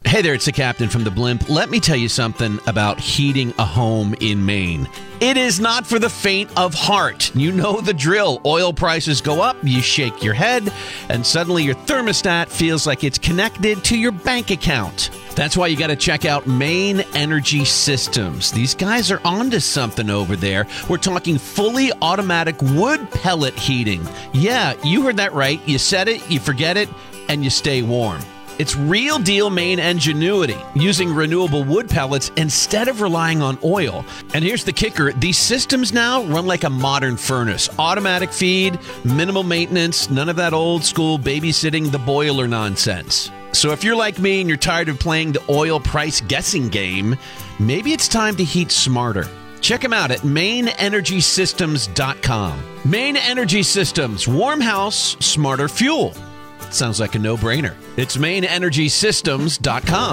Hey there, it's the captain from the blimp. Let me tell you something about heating a home in Maine. It is not for the faint of heart. You know the drill. Oil prices go up, you shake your head, and suddenly your thermostat feels like it's connected to your bank account. That's why you got to check out Maine Energy Systems. These guys are onto something over there. We're talking fully automatic wood pellet heating. Yeah, you heard that right. You said it, you forget it, and you stay warm. It's real deal Maine ingenuity, using renewable wood pellets instead of relying on oil. And here's the kicker. These systems now run like a modern furnace. Automatic feed, minimal maintenance, none of that old school babysitting the boiler nonsense. So if you're like me and you're tired of playing the oil price guessing game, maybe it's time to heat smarter. Check them out at MaineEnergySystems.com. Maine Energy Systems, warm house, smarter fuel. Sounds like a no-brainer. It's MaineEnergySystems.com.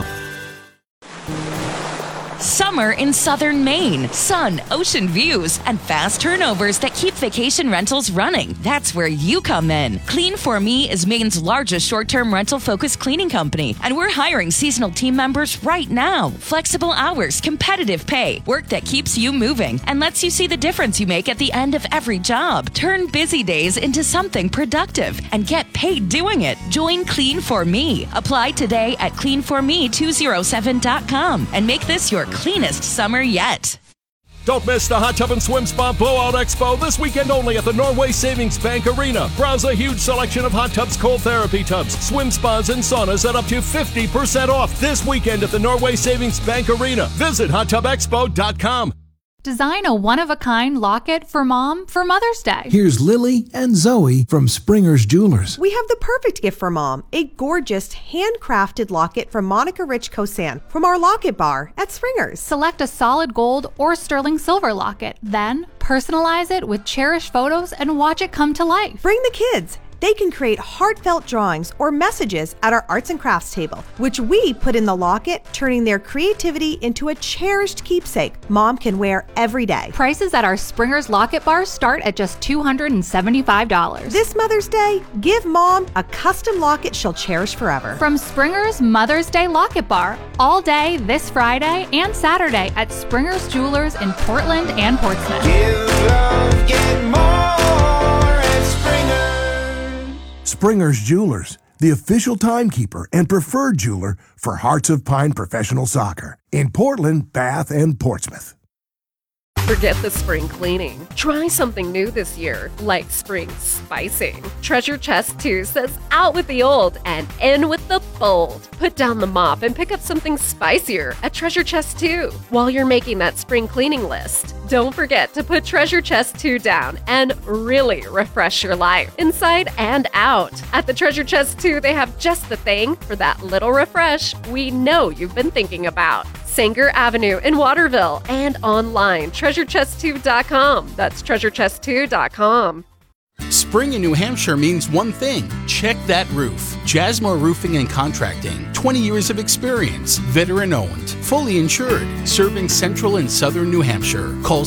Summer in southern Maine. Sun, ocean views, and fast turnovers that keep vacation rentals running. That's where you come in. Clean For Me is Maine's largest short-term rental-focused cleaning company, and we're hiring seasonal team members right now. Flexible hours, competitive pay, work that keeps you moving, and lets you see the difference you make at the end of every job. Turn busy days into something productive and get paid doing it. Join Clean For Me. Apply today at cleanforme207.com and make this your cleanest summer yet. Don't miss the Hot Tub and Swim Spa Blowout Expo this weekend only at the Norway Savings Bank Arena. Browse a huge selection of hot tubs, cold therapy tubs, swim spas, and saunas at up to 50% off this weekend at the Norway Savings Bank Arena. Visit hottubexpo.com. Design a one-of-a-kind locket for Mom for Mother's Day. Here's Lily and Zoe from Springer's Jewelers. We have the perfect gift for Mom, a gorgeous handcrafted locket from Monica Rich Kosan from our Locket Bar at Springer's. Select a solid gold or sterling silver locket, then personalize it with cherished photos and watch it come to life. Bring the kids. They can create heartfelt drawings or messages at our arts and crafts table, which we put in the locket, turning their creativity into a cherished keepsake Mom can wear every day. Prices at our Springer's Locket Bar start at just $275. This Mother's Day, give Mom a custom locket she'll cherish forever. From Springer's Mother's Day Locket Bar, all day this Friday and Saturday at Springer's Jewelers in Portland and Portsmouth. Give love, get more at Springer. Springer's Jewelers, the official timekeeper and preferred jeweler for Hearts of Pine Professional Soccer in Portland, Bath, and Portsmouth. Forget the spring cleaning. Try something new this year, like spring spicing. Treasure Chest 2 says out with the old and in with the bold. Put down the mop and pick up something spicier at Treasure Chest 2 while you're making that spring cleaning list. Don't forget to put Treasure Chest 2 down and really refresh your life, inside and out. At the Treasure Chest 2, they have just the thing for that little refresh we know you've been thinking about. Sanger Avenue in Waterville and online, treasurechest2.com. That's treasurechest2.com. Spring in New Hampshire means one thing. Check that roof. Jasmine Roofing and Contracting. 20 years of experience. Veteran-owned. Fully insured. Serving central and southern New Hampshire. Call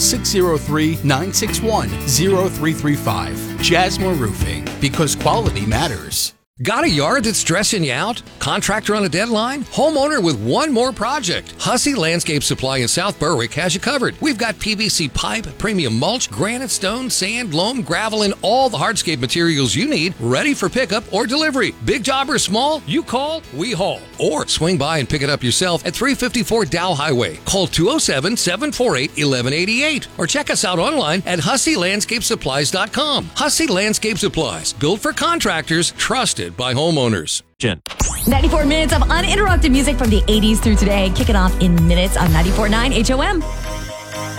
603-961-0335. Jasmine Roofing. Because quality matters. Got a yard that's stressing you out? Contractor on a deadline? Homeowner with one more project? Hussey Landscape Supply in South Berwick has you covered. We've got PVC pipe, premium mulch, granite, stone, sand, loam, gravel, and all the hardscape materials you need ready for pickup or delivery. Big job or small, you call, we haul. Or swing by and pick it up yourself at 354 Dow Highway. Call 207-748-1188 or check us out online at HusseyLandscapeSupplies.com. Hussey Landscape Supplies, built for contractors, trusted by homeowners. 94 minutes of uninterrupted music from the 80s through today. Kick it off in minutes on 94.9 HOM.